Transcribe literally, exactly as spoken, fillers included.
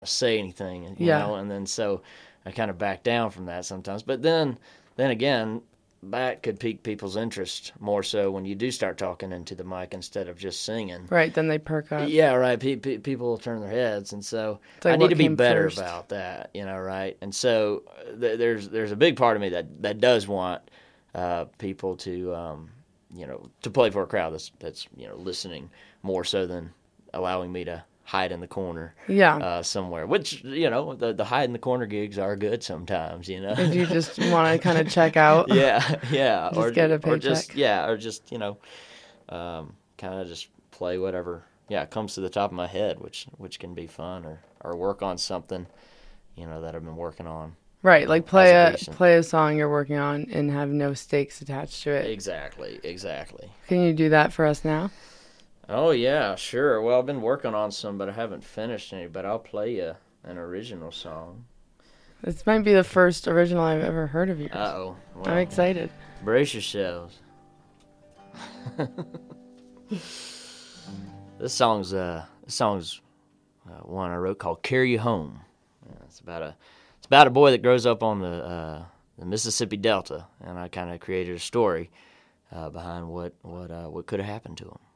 say anything, you Yeah. know, and then so I kind of back down from that sometimes. But then, then again, that could pique people's interest more so when you do start talking into the mic instead of just singing. Right, then they perk up. Yeah, right. Pe- pe- people will turn their heads, and so It's like, I need what to be came better first? about that, you know, right? And so uh, th- there's there's a big part of me that, that does want uh, people to, um, you know, to play for a crowd that's that's you know listening more so than allowing me to hide in the corner, Yeah. uh, somewhere. Which you know, the the hide in the corner gigs are good sometimes, you know. If you just want to kind of check out. yeah, yeah, Just or get a or just paycheck. yeah, or just you know, um, kind of just play whatever yeah comes to the top of my head, which which can be fun, or or work on something, you know, that I've been working on. Right, like As play of a recent. play a song you're working on and have no stakes attached to it. Exactly, exactly. Can you do that for us now? Oh yeah, sure. Well, I've been working on some, but I haven't finished any. But I'll play you an original song. This might be the first original I've ever heard of yours. Uh oh. Well, I'm excited. brace yourselves. This song's uh, this song's uh, one I wrote called "Carry You Home." Yeah, it's about a it's about a boy that grows up on the uh, the Mississippi Delta, and I kind of created a story uh, behind what what uh, what could have happened to him.